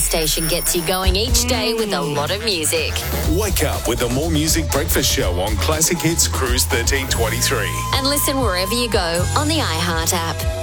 station gets you going each day with a lot of music. Wake up with the More Music Breakfast Show on Classic Hits Cruise 1323. And listen wherever you go on the iHeart app.